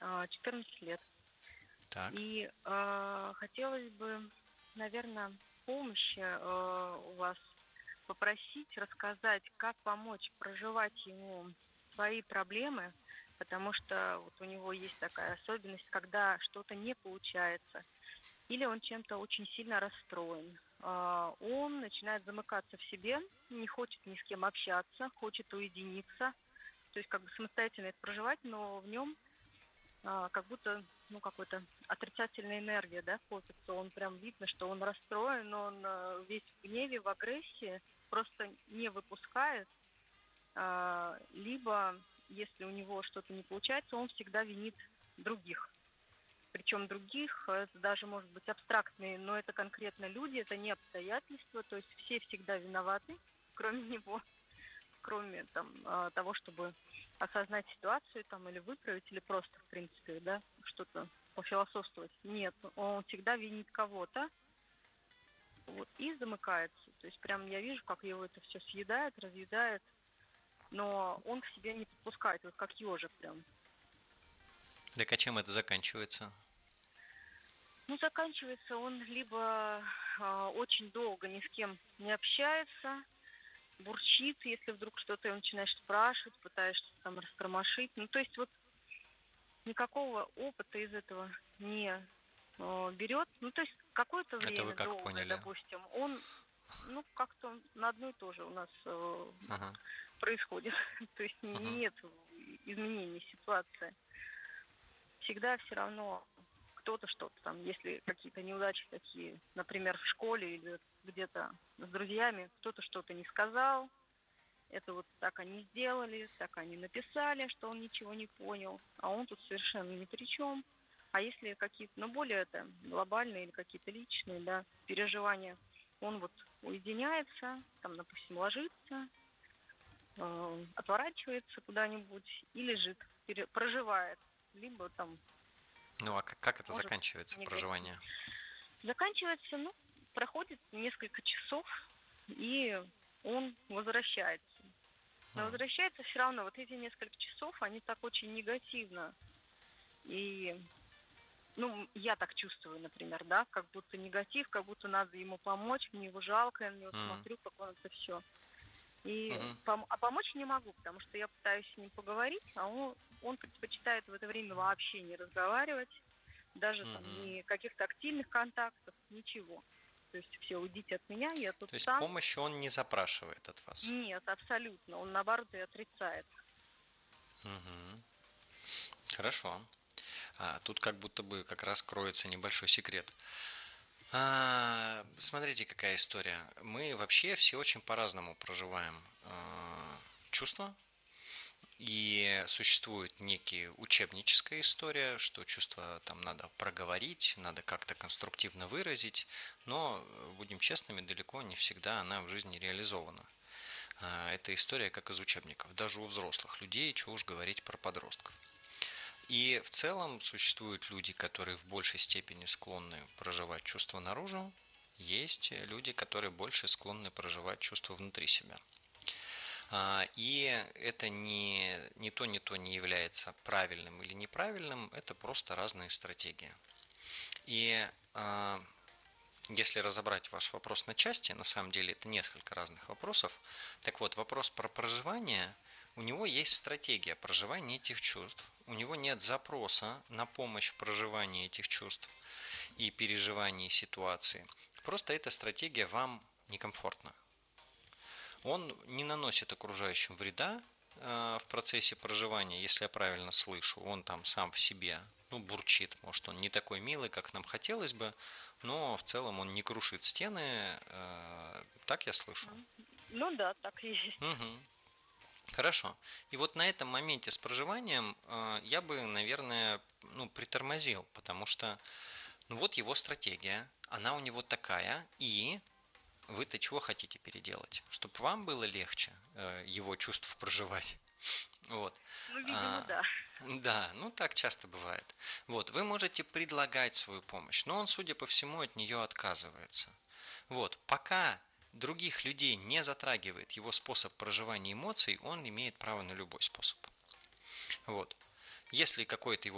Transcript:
14 лет. Так. И хотелось бы, наверное, помощи у вас попросить рассказать, как помочь проживать ему свои проблемы, потому что вот у него есть такая особенность, когда что-то не получается, или он чем-то очень сильно расстроен. Он начинает замыкаться в себе, не хочет ни с кем общаться, хочет уединиться, то есть как бы самостоятельно это проживать, но в нем как будто, ну, какой-то отрицательная энергия, да, копится. Он прям видно, что он расстроен, он весь в гневе, в агрессии, просто не выпускает, либо, если у него что-то не получается, он всегда винит других. Причем других, это даже может быть абстрактные, но это конкретно люди, это не обстоятельства, то есть все всегда виноваты, кроме него, кроме там того, чтобы осознать ситуацию там или выправить, или просто, в принципе, да, что-то пофилософствовать. Нет, он всегда винит кого-то, вот, и замыкается. То есть прям я вижу, как его это все съедает, разъедает, но он к себе не подпускает, вот как ежик прям. Так а чем это заканчивается? Ну, заканчивается он либо очень долго ни с кем не общается, бурчит, если вдруг что-то его начинаешь спрашивать, пытаешься там растормошить. Ну, то есть вот никакого опыта из этого не берет. Ну, то есть какое-то Это вы время как долгое, поняли? допустим, он, ну, как-то на одно и то же у нас Ага, происходит. То есть ага. нет изменений ситуации. Всегда все равно кто-то что-то там, если какие-то неудачи такие, например, в школе или где-то с друзьями, кто-то что-то не сказал, это вот так они сделали, так они написали, что он ничего не понял, а он тут совершенно ни при чем. А если какие-то, ну, более это глобальные или какие-то личные, да, переживания, он вот уединяется, там, допустим, ложится, отворачивается куда-нибудь и лежит, проживает, либо там Ну а как это может заканчивается, негатив. проживание? Заканчивается, ну, проходит несколько часов, и он возвращается. Но М, возвращается все равно, вот эти несколько часов, они так очень негативно. И, ну, я так чувствую, например, да, как будто негатив, как будто надо ему помочь, мне его жалко, я на него м, смотрю, как он это все. И мгм, помочь не могу, потому что я пытаюсь с ним поговорить, а он предпочитает в это время вообще не разговаривать, даже там мгм. ни каких-то активных контактов, ничего. То есть все, уйдите от меня, я тут То есть сам. помощи он не запрашивает от вас. Нет, абсолютно, он наоборот и отрицает. Мгм. Хорошо. Тут как будто бы как раз кроется небольшой секрет. Смотрите, какая история. Мы вообще все очень по-разному проживаем чувства. И существует некая учебническая история, что чувства там надо проговорить, надо как-то конструктивно выразить, но, будем честными, далеко не всегда она в жизни реализована. Это история как из учебников, даже у взрослых людей, чего уж говорить про подростков. И в целом существуют люди, которые в большей степени склонны проживать чувства наружу, есть люди, которые больше склонны проживать чувства внутри себя. И это ни то не является правильным или неправильным, это просто разные стратегии. И если разобрать ваш вопрос на части, на самом деле это несколько разных вопросов. Так вот, вопрос про проживание, у него есть стратегия проживания этих чувств. У него нет запроса на помощь в проживании этих чувств и переживании ситуации. Просто эта стратегия вам некомфортна. Он не наносит окружающим вреда в процессе проживания, если я правильно слышу. Он там сам в себе, ну, бурчит. Может, он не такой милый, как нам хотелось бы, но в целом он не крушит стены. Так я слышу. Ну да, так и есть. Мгм. Хорошо. И вот на этом моменте с проживанием я бы, наверное, ну, притормозил, потому что ну, вот его стратегия, она у него такая, и вы-то чего хотите переделать? Чтобы вам было легче его чувств проживать. Вот. Ну, видимо, А, да. да, ну так часто бывает. Вот, вы можете предлагать свою помощь, но он, судя по всему, от нее отказывается. Вот, пока других людей не затрагивает его способ проживания эмоций, он имеет право на любой способ. Вот. Если какой-то его